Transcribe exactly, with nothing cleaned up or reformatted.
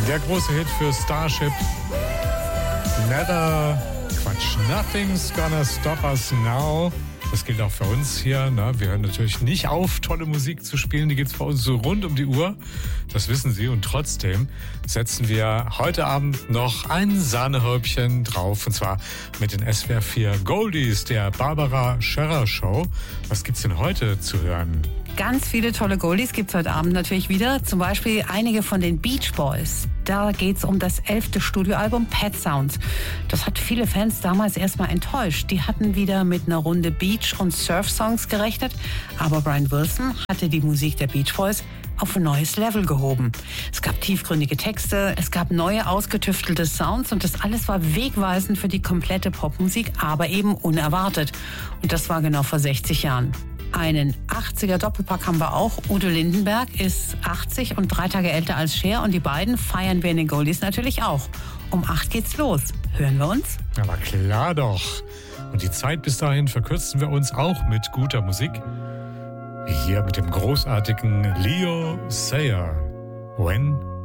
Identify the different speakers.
Speaker 1: Der große Hit für Starship. Never, Quatsch, Nothing's Gonna Stop Us Now. Das gilt auch für uns hier. Ne? Wir hören natürlich nicht auf, tolle Musik zu spielen. Die gibt es bei uns so rund um die Uhr. Das wissen Sie. Und trotzdem setzen wir heute Abend noch ein Sahnehäubchen drauf. Und zwar mit den S W R vier Goldies der Barbara Scherrer Show. Was gibt's denn heute zu hören?
Speaker 2: Ganz viele tolle Goldies gibt es heute Abend natürlich wieder. Zum Beispiel einige von den Beach Boys. Da geht es um das elfte Studioalbum Pet Sounds. Das hat viele Fans damals erstmal enttäuscht. Die hatten wieder mit einer Runde Beach- und Surf-Songs gerechnet. Aber Brian Wilson hatte die Musik der Beach Boys auf ein neues Level gehoben. Es gab tiefgründige Texte, es gab neue ausgetüftelte Sounds und das alles war wegweisend für die komplette Popmusik, aber eben unerwartet. Und das war genau vor sechzig Jahren. Einen achtziger-Doppelpack haben wir auch. Udo Lindenberg ist achtzig und drei Tage älter als Cher und die beiden feiern wir in den Goldies natürlich auch. Um acht geht's los. Hören wir uns?
Speaker 1: Aber klar doch. Und die Zeit bis dahin verkürzen wir uns auch mit guter Musik. Hier mit dem großartigen Leo Sayer. When